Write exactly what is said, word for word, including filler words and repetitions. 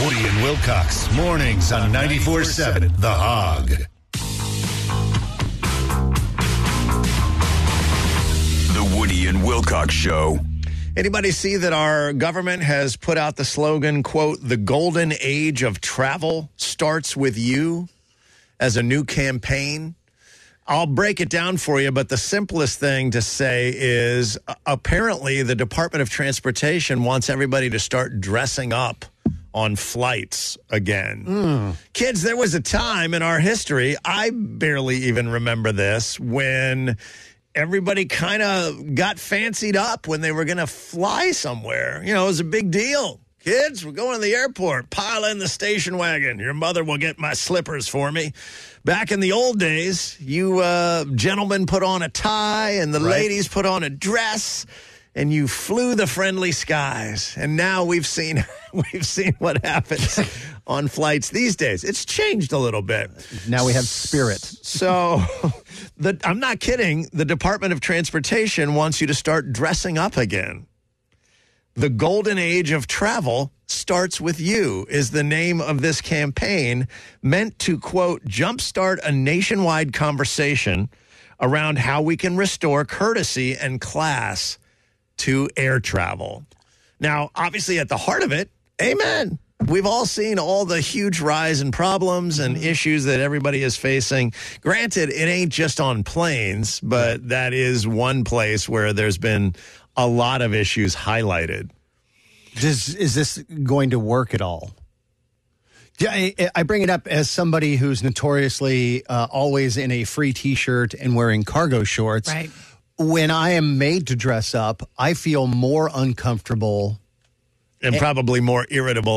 Woody and Wilcox, mornings on ninety-four seven The Hog. The Woody and Wilcox Show. Anybody see that our government has put out the slogan, quote, the golden age of travel starts with you, as a new campaign? I'll break it down for you, but the simplest thing to say is uh, apparently the Department of Transportation wants everybody to start dressing up on flights again. Mm. Kids, there was a time in our history, I barely even remember this, when everybody kind of got fancied up when they were going to fly somewhere. You know, it was a big deal. Kids, we're going to the airport. Pile in the station wagon. Your mother will get my slippers for me. Back in the old days, you uh, gentlemen put on a tie and the right. ladies put on a dress, and you flew the friendly skies. And now we've seen we've seen what happens on flights these days. It's changed a little bit. Now we have Spirit. So the, I'm not kidding. The Department of Transportation wants you to start dressing up again. The golden age of travel starts with you is the name of this campaign, meant to, quote, jumpstart a nationwide conversation around how we can restore courtesy and class to air travel. Now, obviously, at the heart of it, amen. We've all seen all the huge rise in problems and issues that everybody is facing. Granted, it ain't just on planes, but that is one place where there's been a lot of issues highlighted. Does, is this going to work at all? I, I bring it up as somebody who's notoriously uh, always in a free T-shirt and wearing cargo shorts. Right. When I am made to dress up, I feel more uncomfortable. And probably more irritable